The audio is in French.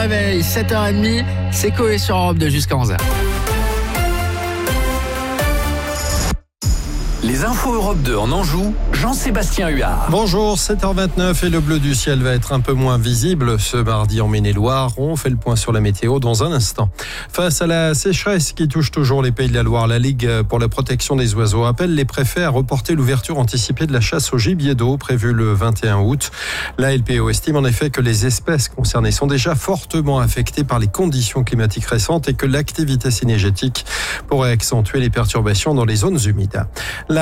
réveil, 7h30, c'est Coé sur Europe 2 jusqu'à 11h. Les infos Europe 2 en Anjou, Jean-Sébastien Huard. Bonjour, 7h29 et le bleu du ciel va être un peu moins visible ce mardi en Maine-et-Loire. On fait le point sur la météo dans un instant. Face à la sécheresse qui touche toujours les Pays de la Loire, la Ligue pour la protection des oiseaux appelle les préfets à reporter l'ouverture anticipée de la chasse au gibier d'eau prévue le 21 août. La LPO estime en effet que les espèces concernées sont déjà fortement affectées par les conditions climatiques récentes et que l'activité cynégétique pourrait accentuer les perturbations dans les zones humides. La